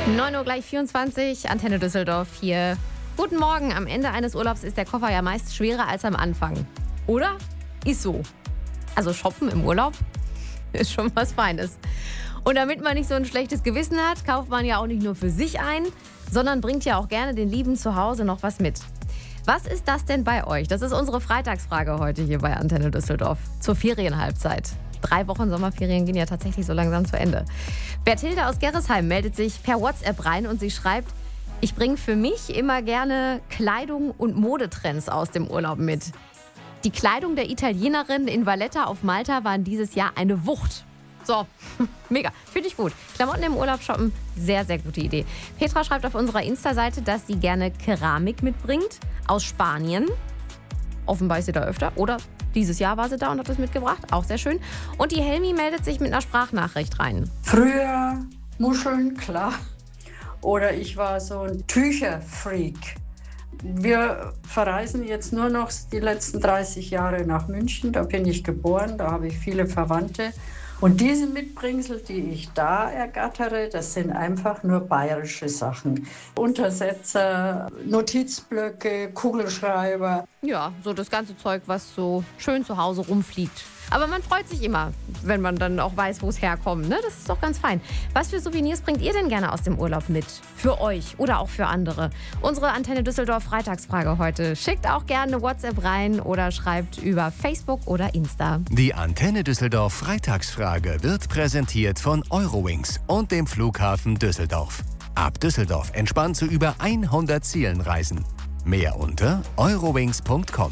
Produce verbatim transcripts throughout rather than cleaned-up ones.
neun Uhr gleich vierundzwanzig, Antenne Düsseldorf hier. Guten Morgen, am Ende eines Urlaubs ist der Koffer ja meist schwerer als am Anfang. Oder? Ist so. Also shoppen im Urlaub ist schon was Feines. Und damit man nicht so ein schlechtes Gewissen hat, kauft man ja auch nicht nur für sich ein, sondern bringt ja auch gerne den Lieben zu Hause noch was mit. Was ist das denn bei euch? Das ist unsere Freitagsfrage heute hier bei Antenne Düsseldorf zur Ferienhalbzeit. Drei Wochen Sommerferien gehen ja tatsächlich so langsam zu Ende. Berthilde aus Gerresheim meldet sich per WhatsApp rein und sie schreibt: Ich bringe für mich immer gerne Kleidung und Modetrends aus dem Urlaub mit. Die Kleidung der Italienerin in Valletta auf Malta waren dieses Jahr eine Wucht. So, mega, finde ich gut. Klamotten im Urlaub shoppen, sehr, sehr gute Idee. Petra schreibt auf unserer Insta-Seite, dass sie gerne Keramik mitbringt aus Spanien. Offenbar ist sie da öfter. Oder dieses Jahr war sie da und hat das mitgebracht. Auch sehr schön. Und die Helmi meldet sich mit einer Sprachnachricht rein. Früher Muscheln, klar. Oder ich war so ein Tücherfreak. Wir verreisen jetzt nur noch die letzten dreißig Jahre nach München. Da bin ich geboren, da habe ich viele Verwandte. Und diese Mitbringsel, die ich da ergattere, das sind einfach nur bayerische Sachen. Untersetzer, Notizblöcke, Kugelschreiber. Ja, so das ganze Zeug, was so schön zu Hause rumfliegt. Aber man freut sich immer, wenn man dann auch weiß, wo es herkommt. Ne? Das ist doch ganz fein. Was für Souvenirs bringt ihr denn gerne aus dem Urlaub mit? Für euch oder auch für andere? Unsere Antenne Düsseldorf Freitagsfrage heute. Schickt auch gerne eine WhatsApp rein oder schreibt über Facebook oder Insta. Die Antenne Düsseldorf Freitagsfrage wird präsentiert von Eurowings und dem Flughafen Düsseldorf. Ab Düsseldorf entspannt zu über hundert Zielen reisen. Mehr unter eurowings punkt com.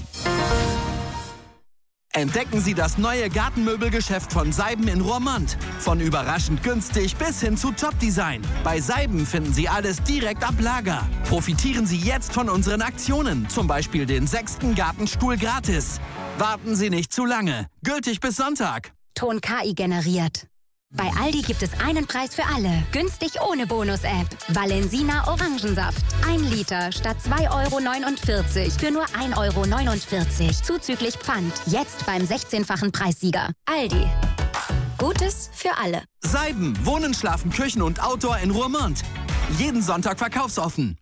Entdecken Sie das neue Gartenmöbelgeschäft von Seiben in Roermond. Von überraschend günstig bis hin zu Top-Design. Bei Seiben finden Sie alles direkt ab Lager. Profitieren Sie jetzt von unseren Aktionen. Zum Beispiel den sechsten Gartenstuhl gratis. Warten Sie nicht zu lange. Gültig bis Sonntag. Ton K I generiert. Bei Aldi gibt es einen Preis für alle. Günstig ohne Bonus-App. Valensina Orangensaft. Ein Liter statt zwei Euro neunundvierzig für nur ein Euro neunundvierzig. Zuzüglich Pfand. Jetzt beim sechzehnfachen Preissieger. Aldi. Gutes für alle. Seiben, Wohnen, Schlafen, Küchen und Outdoor in Roermond. Jeden Sonntag verkaufsoffen.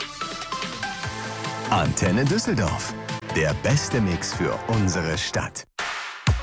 Antenne Düsseldorf. Der beste Mix für unsere Stadt.